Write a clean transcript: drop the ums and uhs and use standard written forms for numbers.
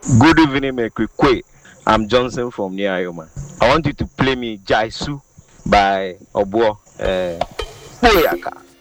Good evening, Mekwe. I'm Johnson from Niayoma. I want you to play me Jaisu by Obo Boyaka.